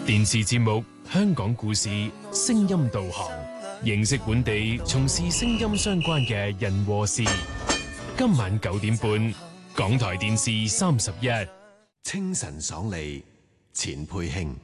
電視節目《香港故事》聲音導航，認識本地從事聲音相關嘅人和事。今晚9點半，港台電視31， 清晨爽利，錢佩興。